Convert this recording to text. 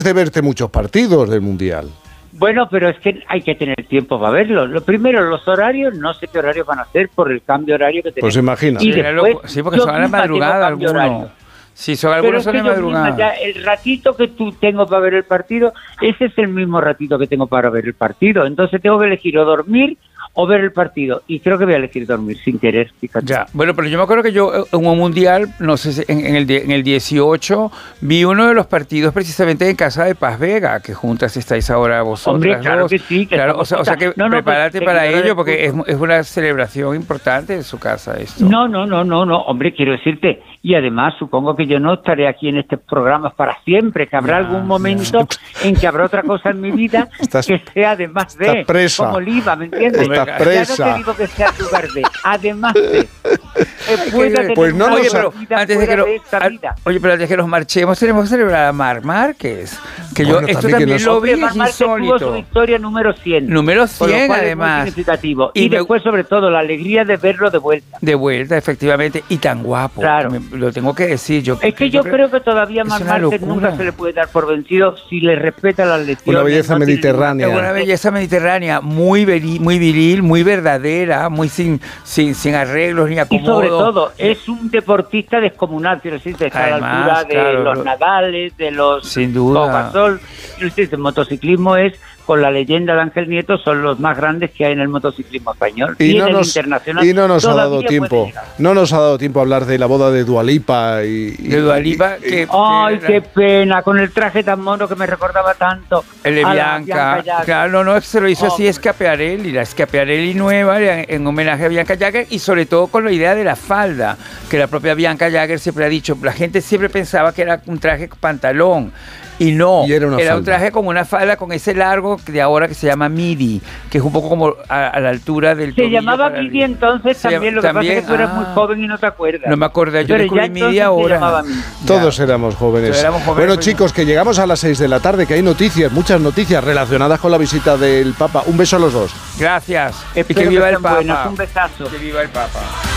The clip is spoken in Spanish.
de verte muchos partidos del Mundial. Bueno, pero es que hay que tener tiempo para verlo. Lo primero, los horarios, no sé qué horarios van a hacer por el cambio horario que tenemos. Pues imagina. Y después, sí, porque son a la madrugada algunos. Sí, son algunos son de madrugada. Ya el ratito que tú tengo para ver el partido, ese es el mismo ratito que tengo para ver el partido. Entonces tengo que elegir o dormir o ver el partido. Y creo que voy a elegir dormir sin querer, fíjate. Ya, bueno, pero yo me acuerdo que yo en un mundial, no sé si en el 18, vi uno de los partidos precisamente en casa de Paz Vega, que juntas estáis ahora vosotras. Hombre, claro dos. que sí. Que claro, o sea que prepárate para ello, porque es una celebración importante en su casa esto. No, hombre, quiero decirte, y además supongo que yo no estaré aquí en estes programas para siempre, que habrá algún momento en que habrá otra cosa en mi vida que sea además de, presa. como Oliva, ¿me entiendes? Estás presa. Ya no te digo que sea en lugar de, además de, pues no oye, nos pero antes de que nos marchemos, tenemos que celebrar a Marc Márquez, que bueno, yo esto también también lo vi, Marc es Márquez tuvo su insólito. victoria número 100. Número 100 con lo cual además. Es muy significativo. Y Y después, sobre todo, la alegría de verlo de vuelta. De vuelta, efectivamente, y tan guapo. Claro. Lo tengo que decir. Es que yo creo que todavía Marc Márquez nunca se le puede dar por vencido si le respeta las lecciones. Una belleza mediterránea. Es una belleza mediterránea, muy viril, muy verdadera, muy sin arreglos ni acomodos. Y sobre todo, es un deportista descomunal, quiero decir, está a la altura de los Nadales, de los sin duda. Pau Gasol. Quiero decir, el motociclismo es, con la leyenda de Ángel Nieto, son los más grandes que hay en el motociclismo español. Y en el internacional. Y no nos ha dado tiempo. No nos ha dado tiempo a hablar de la boda de Dua Lipa de Dua Lipa, ay, qué pena, con el traje tan mono que me recordaba tanto. El de Bianca. Claro, no, se lo hizo así Schiaparelli, la Schiaparelli nueva en homenaje a Bianca Jagger, y sobre todo con la idea de la falda, que la propia Bianca Jagger siempre ha dicho. La gente siempre pensaba que era un traje pantalón. Y no, y era un traje como una falda con ese largo de ahora que se llama midi, que es un poco como a la altura del tobillo. Se llamaba midi entonces también, lo que pasa es que tú eres muy joven y no te acuerdas. No me acordé, yo descubrí midi ahora. Todos éramos jóvenes. Bueno, chicos, que llegamos a las 6 de la tarde, que hay noticias, muchas noticias relacionadas con la visita del Papa. Un beso a los dos. Gracias. Espero y que viva el Papa. Buenas. Un besazo. Que viva el Papa.